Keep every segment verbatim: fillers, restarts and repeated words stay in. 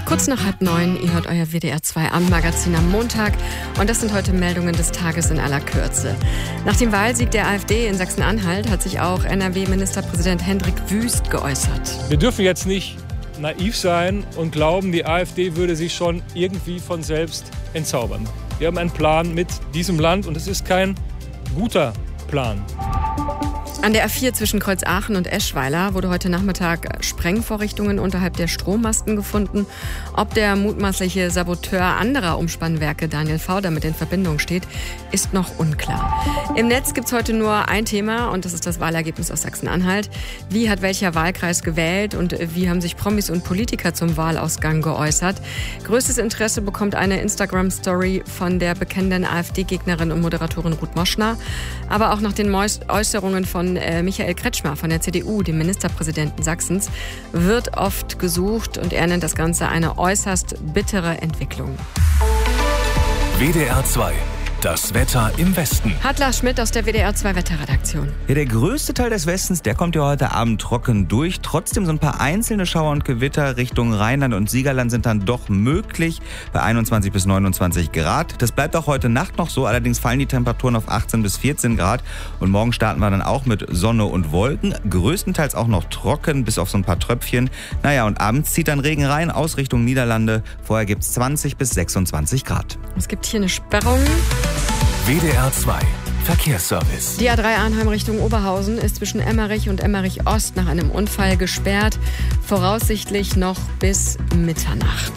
Kurz nach halb neun, ihr hört euer W D R zwei Abendmagazin am Montag und das sind heute Meldungen des Tages in aller Kürze. Nach dem Wahlsieg der AfD in Sachsen-Anhalt hat sich auch N R W-Ministerpräsident Hendrik Wüst geäußert. Wir dürfen jetzt nicht naiv sein und glauben, die AfD würde sich schon irgendwie von selbst entzaubern. Wir haben einen Plan mit diesem Land und es ist kein guter Plan. An der A vier zwischen Kreuzaachen und Eschweiler wurde heute Nachmittag Sprengvorrichtungen unterhalb der Strommasten gefunden. Ob der mutmaßliche Saboteur anderer Umspannwerke Daniel V. damit in Verbindung steht, ist noch unklar. Im Netz gibt es heute nur ein Thema und das ist das Wahlergebnis aus Sachsen-Anhalt. Wie hat welcher Wahlkreis gewählt und wie haben sich Promis und Politiker zum Wahlausgang geäußert? Größtes Interesse bekommt eine Instagram-Story von der bekennenden AfD-Gegnerin und Moderatorin Ruth Moschner. Aber auch nach den Äußerungen von Michael Kretschmer von der C D U, dem Ministerpräsidenten Sachsens, wird oft gesucht und er nennt das Ganze eine äußerst bittere Entwicklung. W D R zwei. Das Wetter im Westen. Hat Lars Schmidt aus der W D R zwei Wetterredaktion. Ja, der größte Teil des Westens, der kommt ja heute Abend trocken durch. Trotzdem so ein paar einzelne Schauer und Gewitter Richtung Rheinland und Siegerland sind dann doch möglich bei einundzwanzig bis neunundzwanzig Grad. Das bleibt auch heute Nacht noch so, allerdings fallen die Temperaturen auf achtzehn bis vierzehn Grad. Und morgen starten wir dann auch mit Sonne und Wolken. Größtenteils auch noch trocken, bis auf so ein paar Tröpfchen. Naja, und abends zieht dann Regen rein aus Richtung Niederlande. Vorher gibt es zwanzig bis sechsundzwanzig Grad. Es gibt hier eine Sperrung. W D R zwei Verkehrsservice. Die A drei Arnheim Richtung Oberhausen ist zwischen Emmerich und Emmerich Ost nach einem Unfall gesperrt. Voraussichtlich noch bis Mitternacht.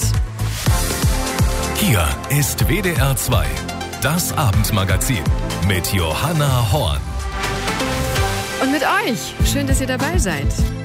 Hier ist W D R zwei, das Abendmagazin mit Johanna Horn. Und mit euch. Schön, dass ihr dabei seid.